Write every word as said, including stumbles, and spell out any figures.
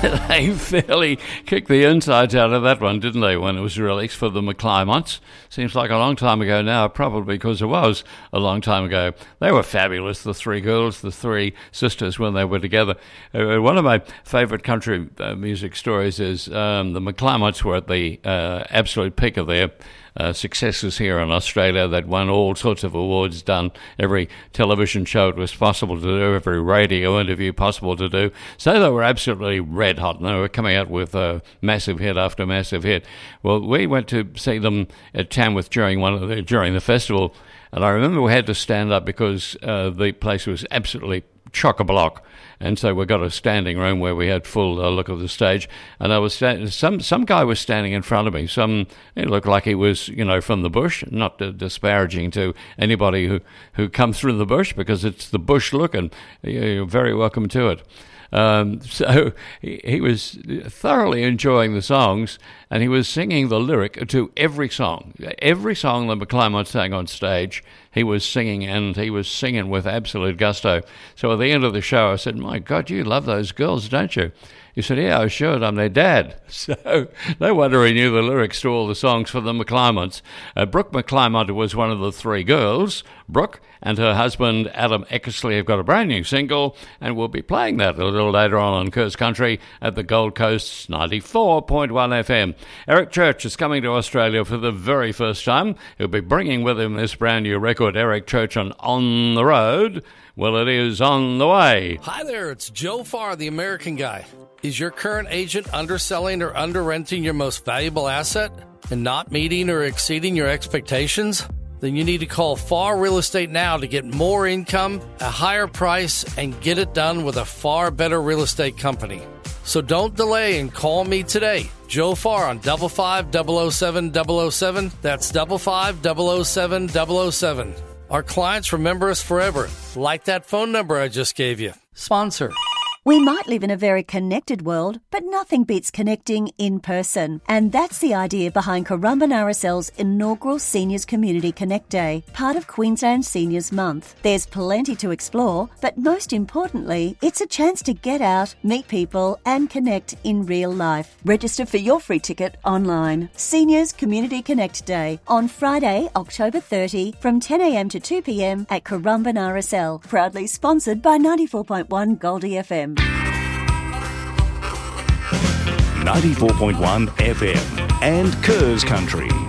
They fairly kicked the insides out of that one, didn't they, when it was released for the McClymonts? Seems like a long time ago now, probably because it was a long time ago. They were fabulous, the three girls, the three sisters, when they were together. Uh, one of my favourite country uh, music stories is um, the McClymonts were at the uh, absolute peak of their Uh, successes here in Australia. That won all sorts of awards, done every television show it was possible to do, every radio interview possible to do. So they were absolutely red hot, and they were coming out with uh, massive hit after massive hit. Well, we went to see them at Tamworth during one of the, during the festival, and I remember we had to stand up because uh, the place was absolutely chock-a-block. And so we got a standing room where we had full uh, look of the stage. And I was sta- some some guy was standing in front of me. Some it looked like he was, you know, from the bush. Not uh, disparaging to anybody who who comes through the bush, because it's the bush look, and you're very welcome to it. Um, so he, he was thoroughly enjoying the songs, and he was singing the lyric to every song. Every song that McClymont sang on stage, he was singing, and he was singing with absolute gusto. So at the end of the show, I said, "My God, you love those girls, don't you?" He said, "Yeah, I should. I'm their dad." So no wonder he knew the lyrics to all the songs for the McClymonts. Uh, Brooke McClymont was one of the three girls. Brooke and her husband, Adam Eckersley, have got a brand new single, and we'll be playing that a little later on on Kerr's Country at the Gold Coast's ninety-four point one F M. Eric Church is coming to Australia for the very first time. He'll be bringing with him this brand new record, Eric Church on On the Road. Well, it is on the way. Hi there, it's Joe Farr, the American Guy. Is your current agent underselling or under-renting your most valuable asset and not meeting or exceeding your expectations? Then you need to call Farr Real Estate now to get more income, a higher price, and get it done with a far better real estate company. So don't delay and call me today. Joe Farr on double five double oh seven double oh seven. That's double five double oh seven double oh seven. Our clients remember us forever, like that phone number I just gave you. Sponsor. We might live in a very connected world, but nothing beats connecting in person. And that's the idea behind Currumbin R S L's inaugural Seniors Community Connect Day, part of Queensland Seniors Month. There's plenty to explore, but most importantly, it's a chance to get out, meet people, and connect in real life. Register for your free ticket online. Seniors Community Connect Day on Friday, October thirtieth from ten a.m. to two p.m. at Currumbin R S L. Proudly sponsored by ninety-four point one Goldie F M. ninety-four point one F M and Kerr's Country.